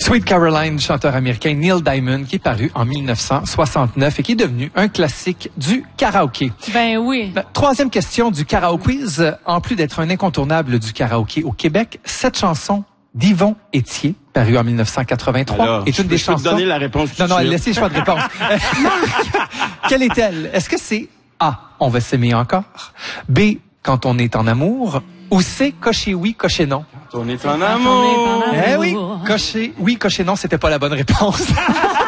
Sweet Caroline, chanteur américain Neil Diamond, qui est paru en 1969 et qui est devenu un classique du karaoké. Ben oui. Troisième question du Karaoke Quiz. En plus d'être un incontournable du karaoké au Québec, cette chanson d'Yvon Étier, parue en 1983, Alors, est une des chansons... Je peux te donner la réponse tout de Non, suite. laissez le choix de réponse. Marc, quelle est-elle? Est-ce que c'est A, on va s'aimer encore, B, quand on est en amour, ou C, cocher oui, cocher non? On est en amour. Eh oui, cocher oui, cocher non, c'était pas la bonne réponse.